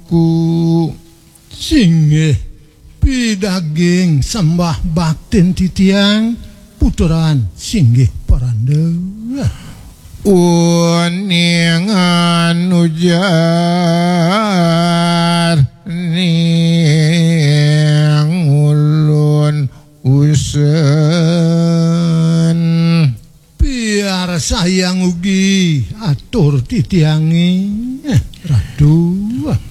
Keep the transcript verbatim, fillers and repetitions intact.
aku Singgih pidaging sembah baktin titiang puteran singgih Pandhawa. uningan ujar ning ulun usen Biar sayang ugi atur titiangi eh, Ratu.